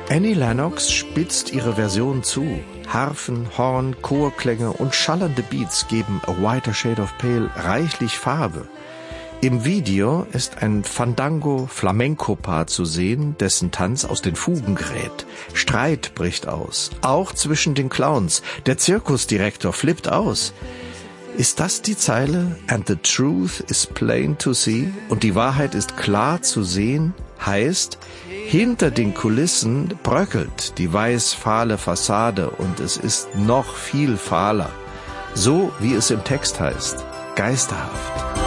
Annie Lennox spitzt ihre Version zu. Harfen, Horn, Chorklänge und schallernde Beats geben A Whiter Shade of Pale reichlich Farbe. Im Video ist ein Fandango-Flamenco-Paar zu sehen, dessen Tanz aus den Fugen gerät. Streit bricht aus, auch zwischen den Clowns. Der Zirkusdirektor flippt aus. Ist das die Zeile "And the truth is plain to see"? Und die Wahrheit ist klar zu sehen, heißt, hinter den Kulissen bröckelt die weiß-fahle Fassade und es ist noch viel fahler. So wie es im Text heißt, geisterhaft.